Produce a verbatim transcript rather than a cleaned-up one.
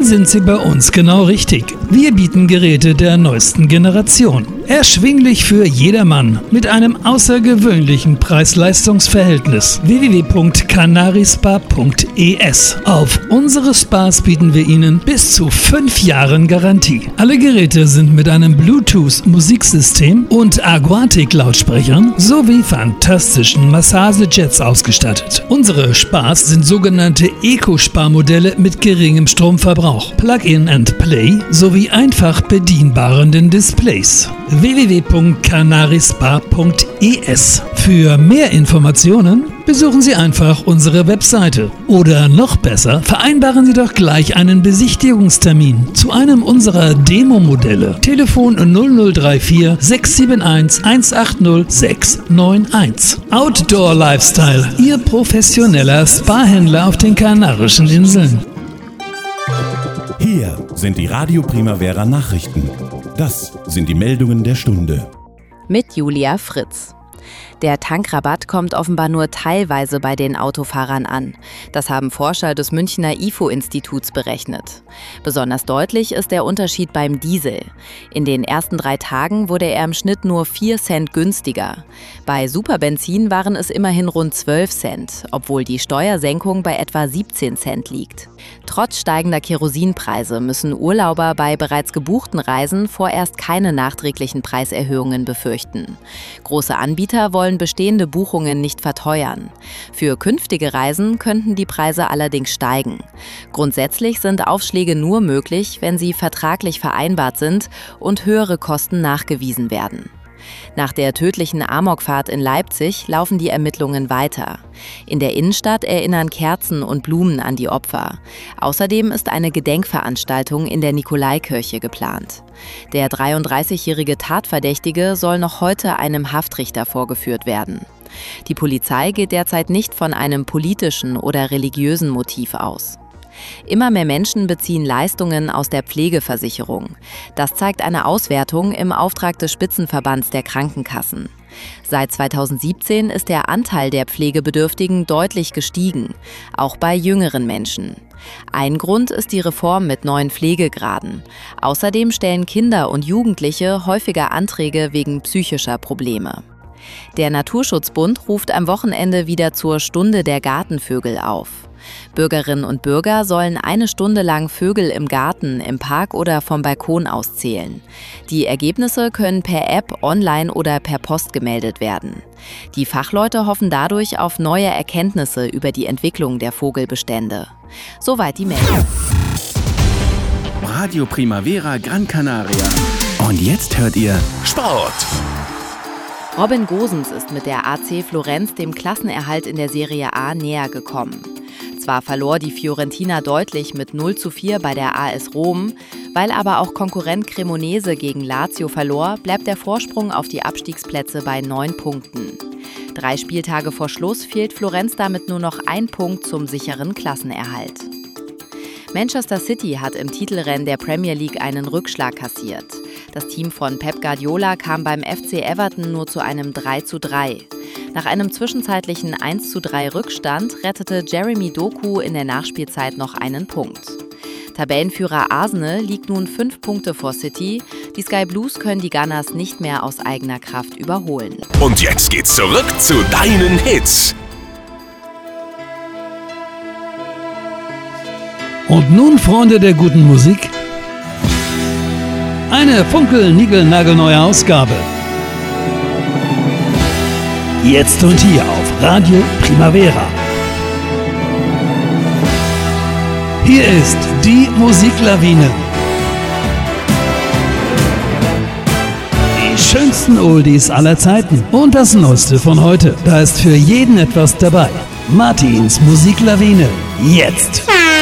sind Sie bei uns genau richtig. Wir bieten Geräte der neuesten Generation. Erschwinglich für jedermann mit einem außergewöhnlichen Preis-Leistungs-Verhältnis. w w w punkt canarispa punkt e s. Auf unsere Spas bieten wir Ihnen bis zu fünf Jahren Garantie. Alle Geräte sind mit einem Bluetooth-Musiksystem und Aquatic-Lautsprechern sowie fantastischen Massagejets ausgestattet. Unsere Spas sind sogenannte Eco-Sparmodelle mit geringem Stromverbrauch, Plug-in and Play sowie einfach bedienbaren Displays. w w w punkt canarispa punkt e s. Für mehr Informationen besuchen Sie einfach unsere Webseite. Oder noch besser, vereinbaren Sie doch gleich einen Besichtigungstermin zu einem unserer Demo-Modelle. Telefon null null drei vier sechs sieben eins eins acht null sechs neun eins. Outdoor Lifestyle, Ihr professioneller Spa-Händler auf den Kanarischen Inseln. Hier sind die Radio Primavera Nachrichten. Das sind die Meldungen der Stunde. Mit Julia Fritz. Der Tankrabatt kommt offenbar nur teilweise bei den Autofahrern an. Das haben Forscher des Münchner I F O-Instituts berechnet. Besonders deutlich ist der Unterschied beim Diesel. In den ersten drei Tagen wurde er im Schnitt nur vier Cent günstiger. Bei Superbenzin waren es immerhin rund zwölf Cent, obwohl die Steuersenkung bei etwa siebzehn Cent liegt. Trotz steigender Kerosinpreise müssen Urlauber bei bereits gebuchten Reisen vorerst keine nachträglichen Preiserhöhungen befürchten. Große Anbieter wollen bestehende Buchungen nicht verteuern. Für künftige Reisen könnten die Preise allerdings steigen. Grundsätzlich sind Aufschläge nur möglich, wenn sie vertraglich vereinbart sind und höhere Kosten nachgewiesen werden. Nach der tödlichen Amokfahrt in Leipzig laufen die Ermittlungen weiter. In der Innenstadt erinnern Kerzen und Blumen an die Opfer. Außerdem ist eine Gedenkveranstaltung in der Nikolaikirche geplant. Der dreiunddreißigjährige Tatverdächtige soll noch heute einem Haftrichter vorgeführt werden. Die Polizei geht derzeit nicht von einem politischen oder religiösen Motiv aus. Immer mehr Menschen beziehen Leistungen aus der Pflegeversicherung. Das zeigt eine Auswertung im Auftrag des Spitzenverbands der Krankenkassen. Seit zweitausendsiebzehn ist der Anteil der Pflegebedürftigen deutlich gestiegen, auch bei jüngeren Menschen. Ein Grund ist die Reform mit neuen Pflegegraden. Außerdem stellen Kinder und Jugendliche häufiger Anträge wegen psychischer Probleme. Der Naturschutzbund ruft am Wochenende wieder zur Stunde der Gartenvögel auf. Bürgerinnen und Bürger sollen eine Stunde lang Vögel im Garten, im Park oder vom Balkon aus zählen. Die Ergebnisse können per App, online oder per Post gemeldet werden. Die Fachleute hoffen dadurch auf neue Erkenntnisse über die Entwicklung der Vogelbestände. Soweit die Meldung. Radio Primavera Gran Canaria. Und jetzt hört ihr Sport. Robin Gosens ist mit der A C Florenz dem Klassenerhalt in der Serie A näher gekommen. Zwar verlor die Fiorentina deutlich mit null zu vier bei der A S Rom, weil aber auch Konkurrent Cremonese gegen Lazio verlor, bleibt der Vorsprung auf die Abstiegsplätze bei neun Punkten. Drei Spieltage vor Schluss fehlt Florenz damit nur noch ein Punkt zum sicheren Klassenerhalt. Manchester City hat im Titelrennen der Premier League einen Rückschlag kassiert. Das Team von Pep Guardiola kam beim F C Everton nur zu einem drei zu drei. Nach einem zwischenzeitlichen eins zu drei Rückstand rettete Jeremy Doku in der Nachspielzeit noch einen Punkt. Tabellenführer Arsenal liegt nun fünf Punkte vor City. Die Sky Blues können die Gunners nicht mehr aus eigener Kraft überholen. Und jetzt geht's zurück zu deinen Hits. Und nun, Freunde der guten Musik, eine funkel-nigel-nagelneue Ausgabe. Jetzt und hier auf Radio Primavera. Hier ist die Musiklawine. Die schönsten Oldies aller Zeiten und das Neueste von heute. Da ist für jeden etwas dabei. Martins Musiklawine. Jetzt.